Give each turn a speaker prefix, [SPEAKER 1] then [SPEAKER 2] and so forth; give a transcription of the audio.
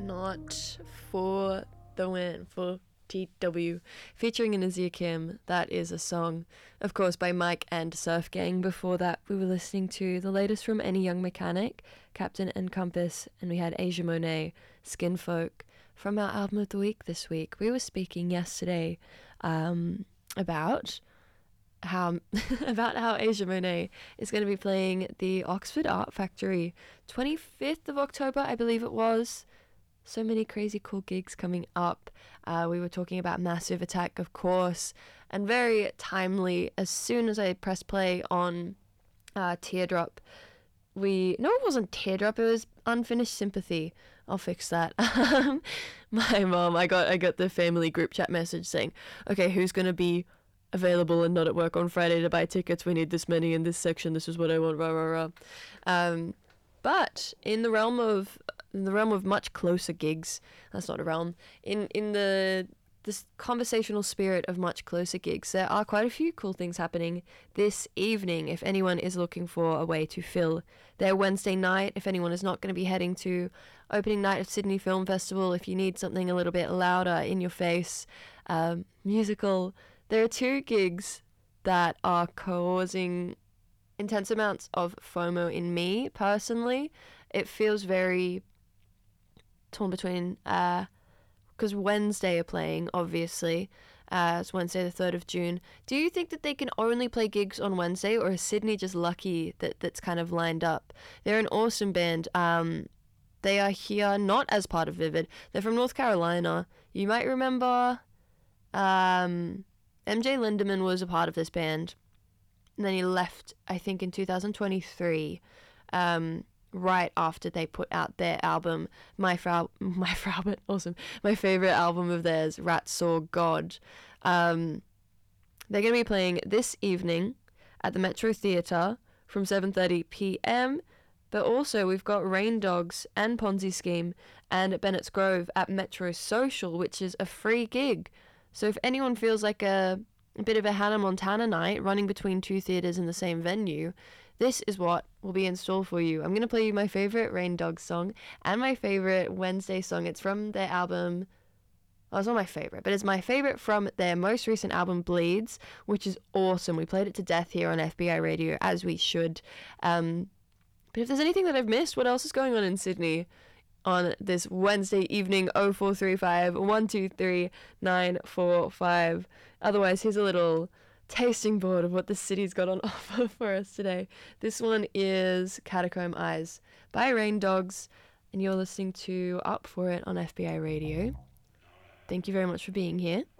[SPEAKER 1] Not for the Win for TW, featuring Anizia Kim. That is a song, of course, by Mike and Surf Gang. Before that, we were listening to the latest from Any Young Mechanic, Captain and Compass, and we had Asia Monet, Skin Folk. From our album of the week this week, we were speaking yesterday about how Asia Monet is going to be playing the Oxford Art Factory 25th of October, I believe it was. So many crazy cool gigs coming up. We were talking about Massive Attack, of course, and very timely. As soon as I pressed play on Teardrop, no, it wasn't Teardrop, it was Unfinished Sympathy. I'll fix that. My mom, I got the family group chat message saying, okay, who's going to be available and not at work on Friday to buy tickets? We need this many in this section. This is what I want, rah, rah, rah. But in the realm of much closer gigs, that's not a realm, in this conversational spirit of much closer gigs, there are quite a few cool things happening this evening if anyone is looking for a way to fill their Wednesday night, if anyone is not going to be heading to opening night of Sydney Film Festival, if you need something a little bit louder, in your face, musical. There are two gigs that are causing intense amounts of FOMO in me personally. It feels very torn between, because Wednesday are playing, obviously. It's Wednesday the 3rd of June. Do you think that they can only play gigs on Wednesday, or is Sydney just lucky that's kind of lined up? They're an awesome band. They are here not as part of Vivid. They're from North Carolina. You might remember MJ Lindemann was a part of this band, and then he left, I think, in 2023, right after they put out their album, My Fraubert, awesome, my favorite album of theirs, Rat Saw God. They're going to be playing this evening at the Metro Theatre from 7:30 p.m, but also we've got Rain Dogs and Ponzi Scheme and Bennett's Grove at Metro Social, which is a free gig. So if anyone feels like a bit of a Hannah Montana night running between two theatres in the same venue, this is what will be in store for you. I'm going to play you my favourite Rain Dogs song and my favourite Wednesday song. It's from their album, well, it's not my favourite, but it's my favourite from their most recent album, Bleeds, which is awesome. We played it to death here on FBI Radio, as we should. But if there's anything that I've missed, what else is going on in Sydney on this Wednesday evening? 0435 123 945. Otherwise, here's a little tasting board of what the city's got on offer for us today. This one is Catacomb Eyes by Rain Dogs, and you're listening to Up For It on FBI Radio. Thank you very much for being here.